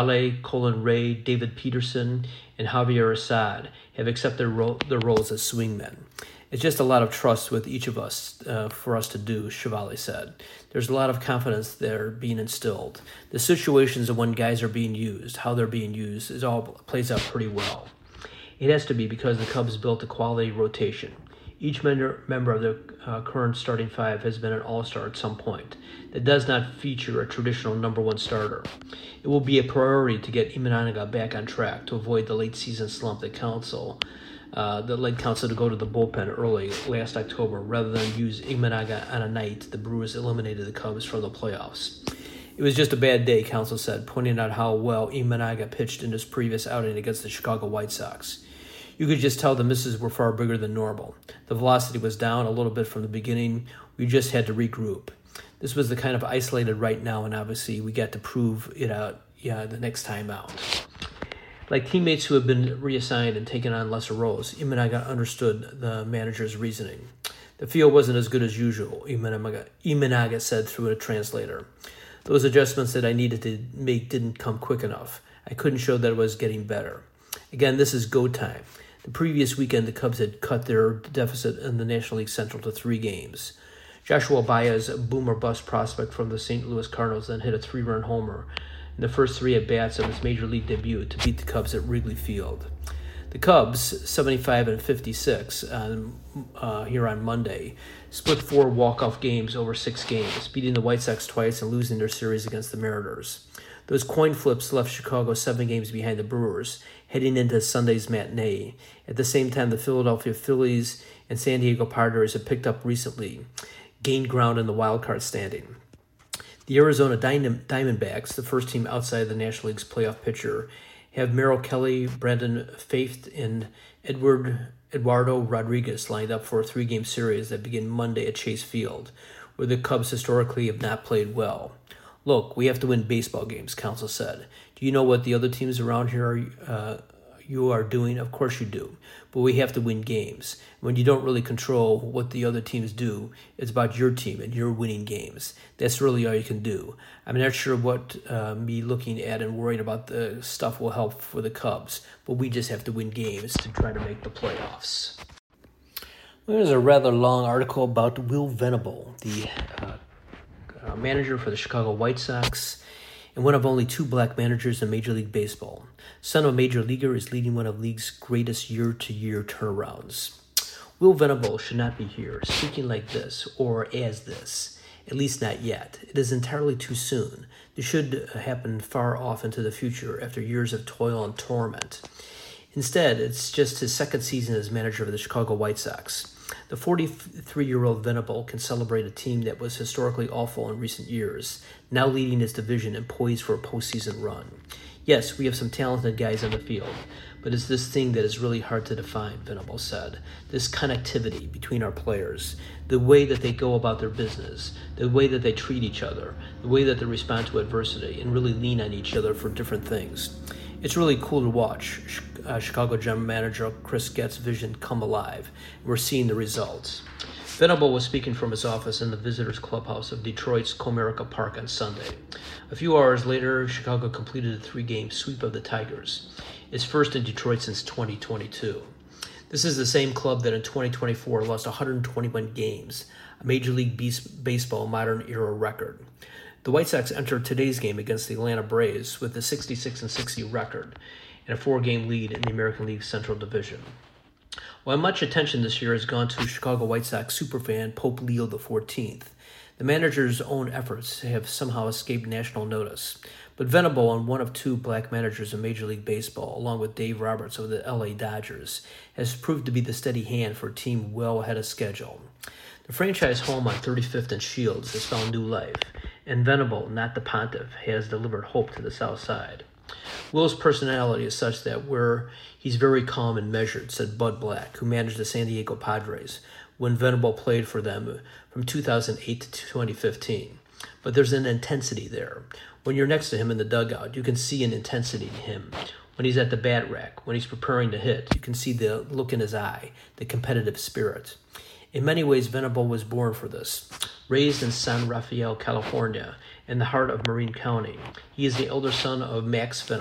Colin Ray, David Peterson, and Javier Assad have accepted their roles as swingmen. It's just a lot of trust with each of us for us to do, Chevalier said. There's a lot of confidence there being instilled. The situations of when guys are being used, how they're being used, plays out pretty well. It has to be because the Cubs built a quality rotation. Each member of the current starting five has been an all-star at some point. That does not feature a traditional number one starter. It will be a priority to get Imanaga back on track to avoid the late season slump that led Counsell to go to the bullpen early last October rather than use Imanaga on a night the Brewers eliminated the Cubs from the playoffs. It was just a bad day, Counsell said, pointing out how well Imanaga pitched in his previous outing against the Chicago White Sox. You could just tell the misses were far bigger than normal. The velocity was down a little bit from the beginning. We just had to regroup. This was the kind of isolated right now, and obviously we got to prove it out the next time out. Like teammates who have been reassigned and taken on lesser roles, Imanaga understood the manager's reasoning. The field wasn't as good as usual, Imanaga said through a translator. Those adjustments that I needed to make didn't come quick enough. I couldn't show that it was getting better. Again, this is go time. The previous weekend, the Cubs had cut their deficit in the National League Central to 3 games. Joshua Baez, a boom-or-bust prospect from the St. Louis Cardinals, then hit a 3-run homer in the first 3 at-bats of his Major League debut to beat the Cubs at Wrigley Field. The Cubs, 75-56 here on Monday, split 4 walk-off games over 6 games, beating the White Sox twice and losing their series against the Mariners. Those coin flips left Chicago 7 games behind the Brewers, heading into Sunday's matinee. At the same time, the Philadelphia Phillies and San Diego Padres have picked up recently, gained ground in the wild card standing. The Arizona Diamondbacks, the first team outside the National League's playoff picture, have Merrill Kelly, Brandon Pfaadt, and Eduardo Rodriguez lined up for a 3-game series that begin Monday at Chase Field, where the Cubs historically have not played well. Look, we have to win baseball games, Counsell said. Do you know what the other teams around here are doing? Of course you do. But we have to win games. When you don't really control what the other teams do, it's about your team and you're winning games. That's really all you can do. I'm not sure what me looking at and worrying about the stuff will help for the Cubs, but we just have to win games to try to make the playoffs. There's a rather long article about Will Venable, the manager for the Chicago White Sox, and one of only 2 black managers in Major League Baseball. Son of a major leaguer, is leading one of the league's greatest year-to-year turnarounds. Will Venable should not be here, speaking like this, or as this, at least not yet. It is entirely too soon. This should happen far off into the future after years of toil and torment. Instead, it's just his 2nd season as manager of the Chicago White Sox. The 43-year-old Venable can celebrate a team that was historically awful in recent years, now leading its division and poised for a postseason run. Yes, we have some talented guys on the field, but it's this thing that is really hard to define, Venable said. This connectivity between our players, the way that they go about their business, the way that they treat each other, the way that they respond to adversity and really lean on each other for different things. It's really cool to watch Chicago General Manager Chris Getz's vision come alive. We're seeing the results. Venable was speaking from his office in the visitors' clubhouse of Detroit's Comerica Park on Sunday. A few hours later, Chicago completed a 3-game sweep of the Tigers, its first in Detroit since 2022. This is the same club that in 2024 lost 121 games, a Major League Baseball modern era record. The White Sox entered today's game against the Atlanta Braves with a 66-60 record and a 4-game lead in the American League Central Division. While much attention this year has gone to Chicago White Sox superfan Pope Leo XIV, the manager's own efforts have somehow escaped national notice. But Venable, and one of 2 black managers in Major League Baseball, along with Dave Roberts of the LA Dodgers, has proved to be the steady hand for a team well ahead of schedule. The franchise home on 35th and Shields has found new life, and Venable, not the Pontiff, has delivered hope to the South Side. Will's personality is such that he's very calm and measured, said Bud Black, who managed the San Diego Padres when Venable played for them from 2008 to 2015. But there's an intensity there. When you're next to him in the dugout, you can see an intensity in him. When he's at the bat rack, when he's preparing to hit, you can see the look in his eye, the competitive spirit. In many ways, Venable was born for this. Raised in San Rafael, California, in the heart of Marin County. He is the elder son of Max Phenom.